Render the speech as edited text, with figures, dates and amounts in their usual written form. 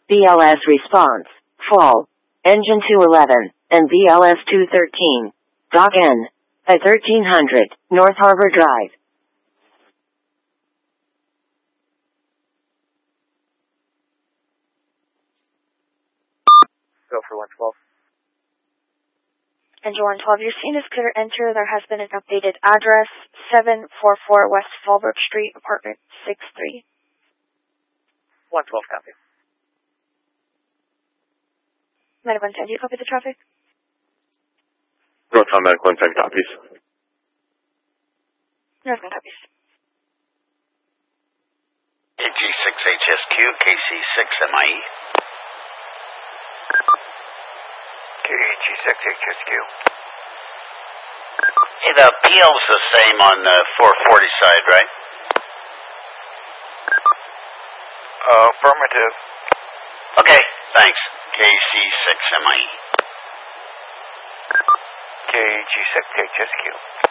BLS response, fall. Engine 211, and BLS 213. Dock N. At 1300, North Harbor Drive. Go for 112. Engine 112, your scene is clear. Enter. There has been an updated address, 744 West Fallbrook Street, apartment 63. 112, copy. Medical 110, do you copy the traffic? Northbound Medical 110 copies. Northbound copies. KG6HSQ, KC6MIE. KG6HSQ. Hey, the PL's the same on the 440 side, right? Affirmative. Okay, thanks. KC6MIE. KG6HSQ.